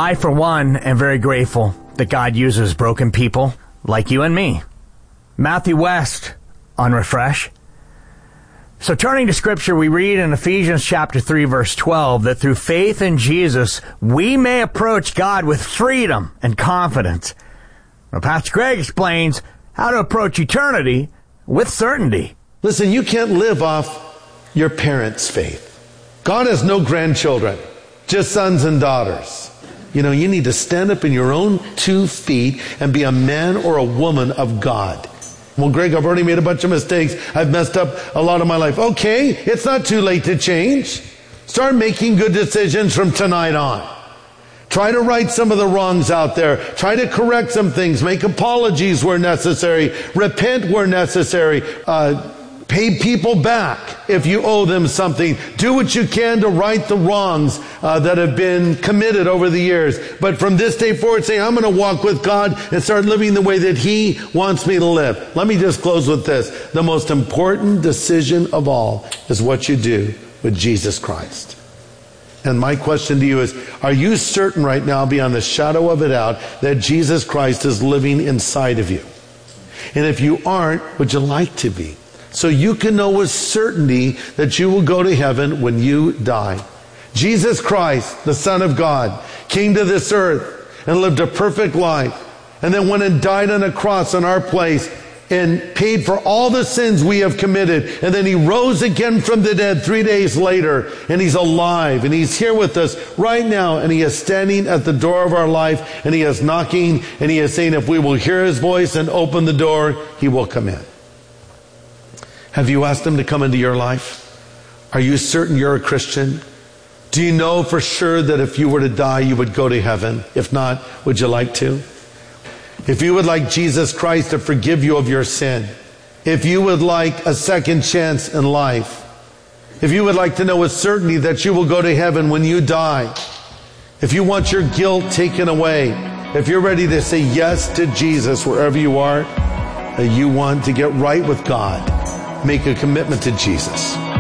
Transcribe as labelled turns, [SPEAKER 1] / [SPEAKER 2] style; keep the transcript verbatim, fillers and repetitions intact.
[SPEAKER 1] I, for one, am very grateful that God uses broken people like you and me. Matthew West on Refresh. So turning to Scripture, we read in Ephesians chapter three, verse twelve, that through faith in Jesus, we may approach God with freedom and confidence. Now, Pastor Greg explains how to approach eternity with certainty.
[SPEAKER 2] Listen, you can't live off your parents' faith. God has no grandchildren, just sons and daughters. You know, you need to stand up in your own two feet and be a man or a woman of God. Well, Greg, I've already made a bunch of mistakes. I've messed up a lot of my life. Okay, it's not too late to change. Start making good decisions from tonight on. Try to right some of the wrongs out there. Try to correct some things. Make apologies where necessary. Repent where necessary. Uh, pay people back if you owe them something. Do what you can to right the wrongs uh, that have been committed over the years. But from this day forward, say, I'm going to walk with God and start living the way that He wants me to live. Let me just close with this. The most important decision of all is what you do with Jesus Christ. And my question to you is, are you certain right now, beyond the shadow of a doubt, that Jesus Christ is living inside of you? And if you aren't, would you like to be? So you can know with certainty that you will go to heaven when you die. Jesus Christ, the Son of God, came to this earth and lived a perfect life, and then went and died on a cross in our place and paid for all the sins we have committed. And then He rose again from the dead three days later, and He's alive, and He's here with us right now, and He is standing at the door of our life, and He is knocking, and He is saying, if we will hear His voice and open the door, He will come in. Have you asked Him to come into your life? Are you certain you're a Christian? Do you know for sure that if you were to die, you would go to heaven? If not, would you like to? If you would like Jesus Christ to forgive you of your sin, if you would like a second chance in life, if you would like to know with certainty that you will go to heaven when you die, if you want your guilt taken away, if you're ready to say yes to Jesus wherever you are, you want to get right with God, make a commitment to Jesus.